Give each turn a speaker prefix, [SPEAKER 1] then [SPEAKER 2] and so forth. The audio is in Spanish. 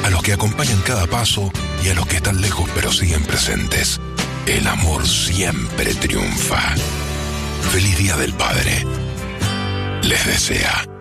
[SPEAKER 1] a los que acompañan cada paso y a los que están lejos pero siguen presentes. El amor siempre triunfa. Feliz Día del Padre. Les desea